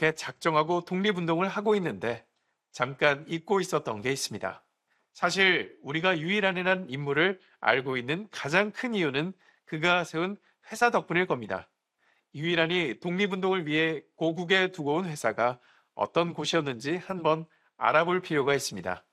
그렇게 작정하고 독립운동을 하고 있는데 잠깐 잊고 있었던 게 있습니다. 사실 우리가 유일한이라는 인물을 알고 있는 가장 큰 이유는 그가 세운 회사 덕분일 겁니다. 유일한이 독립운동을 위해 고국에 두고 온 회사가 어떤 곳이었는지 한번 알아볼 필요가 있습니다.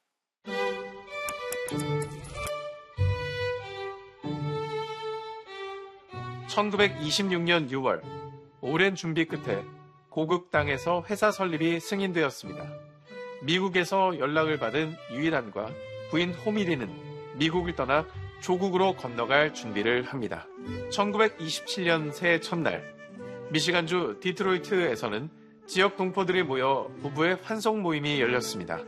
1926년 6월, 오랜 준비 끝에 고국 땅에서 회사 설립이 승인되었습니다. 미국에서 연락을 받은 유일한과 부인 호미리는 미국을 떠나 조국으로 건너갈 준비를 합니다. 1927년 새해 첫날, 미시간주 디트로이트에서는 지역 동포들이 모여 부부의 환송 모임이 열렸습니다.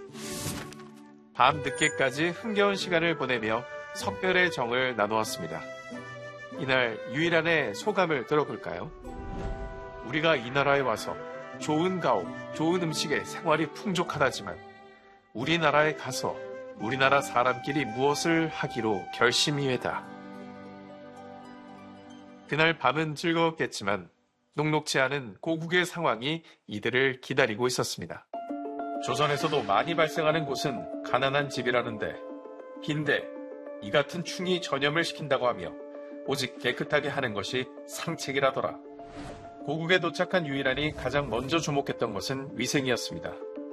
밤 늦게까지 흥겨운 시간을 보내며 석별의 정을 나누었습니다. 이날 유일한의 소감을 들어볼까요? 우리가 이 나라에 와서 좋은 가옥, 좋은 음식에 생활이 풍족하다지만 우리나라에 가서 우리나라 사람끼리 무엇을 하기로 결심이외다. 그날 밤은 즐거웠겠지만 녹록지 않은 고국의 상황이 이들을 기다리고 있었습니다. 조선에서도 많이 발생하는 곳은 가난한 집이라는데 빈대, 이 같은 충이 전염을 시킨다고 하며 오직 깨끗하게 하는 것이 상책이라더라. 고국에 도착한 유일한이 가장 먼저 주목했던 것은 위생이었습니다.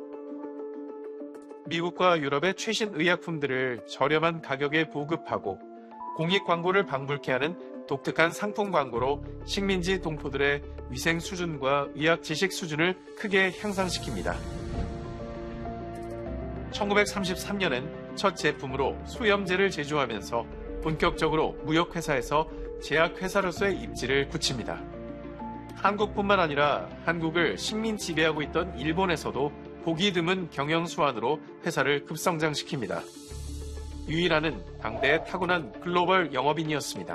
미국과 유럽의 최신 의약품들을 저렴한 가격에 보급하고 공익 광고를 방불케 하는 독특한 상품 광고로 식민지 동포들의 위생 수준과 의학 지식 수준을 크게 향상시킵니다. 1933년엔 첫 제품으로 수염제를 제조하면서 본격적으로 무역회사에서 제약회사로서의 입지를 굳힙니다. 한국뿐만 아니라 한국을 식민 지배하고 있던 일본에서도 보기 드문 경영수완으로 회사를 급성장시킵니다. 유일한은 당대의 타고난 글로벌 영업인이었습니다.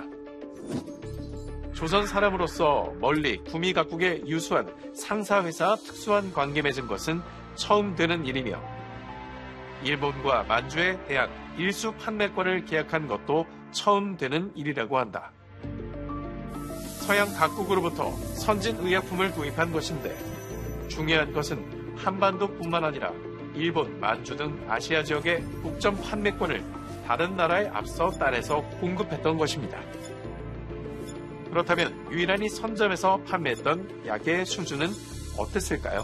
조선 사람으로서 멀리 구미 각국에 유수한 상사회사와 특수한 관계 맺은 것은 처음 되는 일이며 일본과 만주에 대한 일수 판매권을 계약한 것도 처음 되는 일이라고 한다. 서양 각국으로부터 선진 의약품을 도입한 것인데 중요한 것은 한반도뿐만 아니라 일본, 만주 등 아시아 지역의 독점 판매권을 다른 나라에 앞서 따내서 공급했던 것입니다. 그렇다면 유일한이 선점에서 판매했던 약의 수준은 어땠을까요?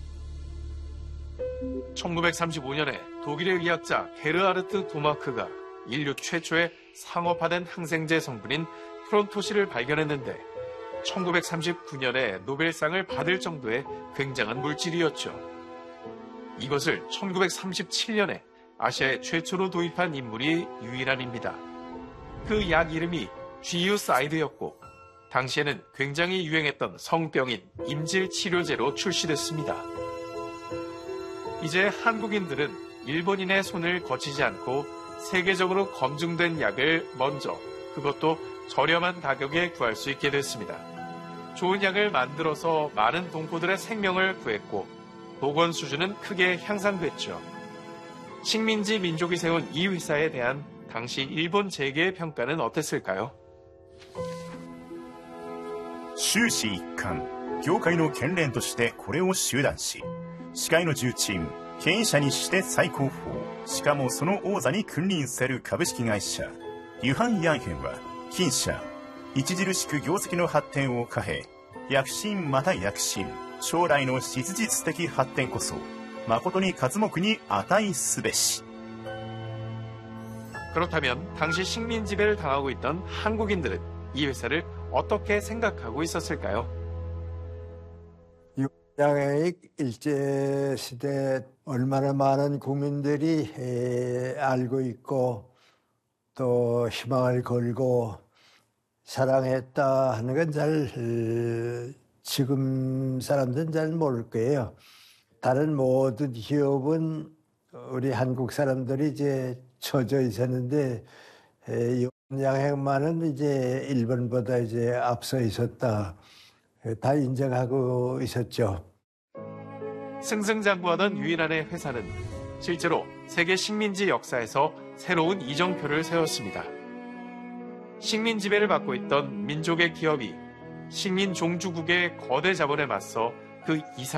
1935년에 독일의 의학자 게르하르트 도마크가 인류 최초의 상업화된 항생제 성분인 프론토시를 발견했는데 1939년에 노벨상을 받을 정도의 굉장한 물질이었죠. 이것을 1937년에 아시아에 최초로 도입한 인물이 유일한입니다. 그 약 이름이 GU-사이드였고 당시에는 굉장히 유행했던 성병인 임질 치료제로 출시됐습니다. 이제 한국인들은 일본인의 손을 거치지 않고 세계적으로 검증된 약을 먼저, 그것도 저렴한 가격에 구할 수 있게 됐습니다. 좋은 약을 만들어서 많은 동포들의 생명을 구했고 보건 수준은 크게 향상됐죠. 식민지 민족이 세운 이 회사에 대한 당시 일본 재계의 평가는 어땠을까요? 終始一貫、業界の県連としてこれを集団し、司会の重鎮、権威者にして最高峰、しかもその王座に君臨する株式会社、ユハン・ヤンヘンは、近社、著しく業績の発展を可へ、躍進また躍進、将来の質実的発展こそ、誠に刮目に値すべし。 그렇다면 당시 식민 지배를 당하고 있던 한국인들은 이 회사를 어떻게 생각하고 있었을까요? 유양의 일제시대 얼마나 많은 국민들이 알고 있고 또 희망을 걸고 사랑했다 하는 건 잘 지금 사람들은 잘 모를 거예요. 다른 모든 기업은 우리 한국 사람들이 이제 처져 있었는데 양행만은 이제 일본보다 이제 앞서 있었다. 다 인정하고 있었죠. 승승장구하던 유일한의 회사는 실제로 세계 식민지 역사에서 새로운 이정표를 세웠습니다. 식민 지배를 받고 있던 민족의 기업이 식민 종주국의 거대 자본에 맞서 그 이상